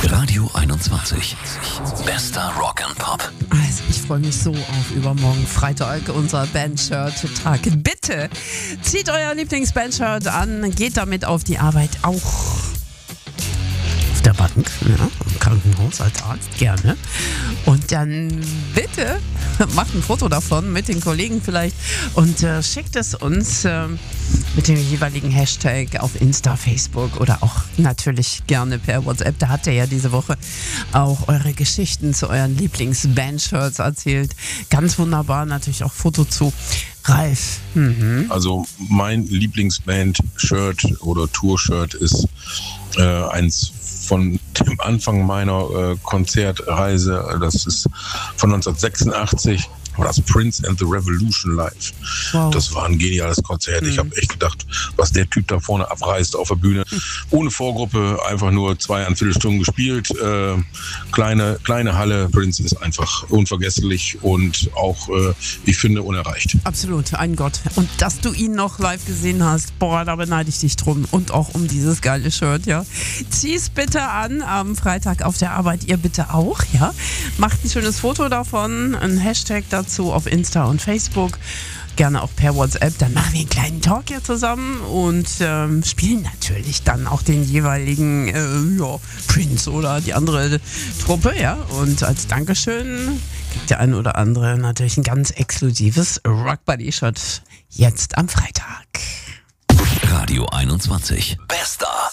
Radio 21. Bester Rock and Pop. Also ich freue mich so auf übermorgen Freitag, unser Bandshirt-Tag. Bitte zieht euer Lieblings-Bandshirt an, geht damit auf die Arbeit, auch auf der Bank, ja, im Krankenhaus als Arzt, gerne. Und dann bitte macht ein Foto davon mit den Kollegen vielleicht und schickt es uns mit dem jeweiligen Hashtag auf Insta, Facebook oder auch natürlich gerne per WhatsApp. Da habt ihr ja diese Woche auch eure Geschichten zu euren Lieblings-Bandshirts erzählt. Ganz wunderbar, natürlich auch Foto zu Ralf. Also mein Lieblingsband-Shirt oder Tour-Shirt ist eins von dem Anfang meiner Konzertreise. Das ist von 1986. War das Prince and the Revolution live. Wow. Das war ein geniales Konzert. Ich habe echt gedacht, was der Typ da vorne abreißt auf der Bühne. Ohne Vorgruppe, einfach nur 2,25 Stunden gespielt. Kleine Halle. Prince ist einfach unvergesslich und auch, ich finde, unerreicht. Absolut, ein Gott. Und dass du ihn noch live gesehen hast, boah, da beneide ich dich drum. Und auch um dieses geile Shirt, ja. Zieh's bitte an am Freitag auf der Arbeit, ihr bitte auch, ja. Macht ein schönes Foto davon, ein Hashtag dazu auf Insta und Facebook. Gerne auch per WhatsApp. Dann machen wir einen kleinen Talk hier zusammen und spielen natürlich dann auch den jeweiligen Prince oder die andere Truppe, ja. Und als Dankeschön kriegt der eine oder andere natürlich ein ganz exklusives Rock Buddy Shirt jetzt am Freitag. Radio 21. Bester